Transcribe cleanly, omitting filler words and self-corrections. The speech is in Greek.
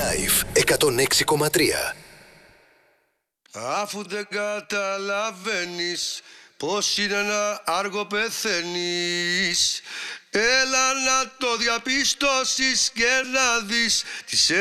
Live 106,3. Αφού δεν καταλαβαίνεις πως είναι να άργο πεθαίνεις, έλα να το διαπιστώσεις και να δεις τις